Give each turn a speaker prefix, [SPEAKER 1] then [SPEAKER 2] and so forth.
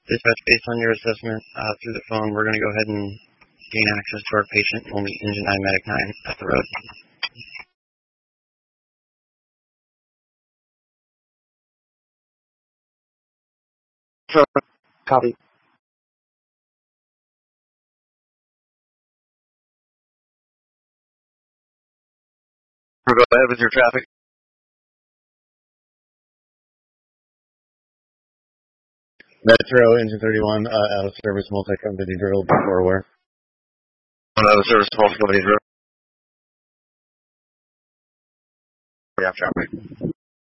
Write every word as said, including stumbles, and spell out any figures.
[SPEAKER 1] Dispatch, based on your assessment uh, through the phone, we're going to go ahead and gain access to our patient. We'll meet Engine nine, Medic nine at the road. So, copy. Go ahead with your traffic. Metro, Engine thirty-one, uh, out of service, multi-company drill, before aware. Out of service, multi-company drill. We have traffic.